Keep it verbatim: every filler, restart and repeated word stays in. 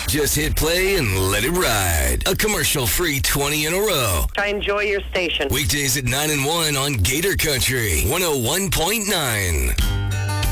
Just hit play and let it ride. A commercial-free twenty in a row. I enjoy your station. Weekdays at nine and one on Gator Country one oh one point nine.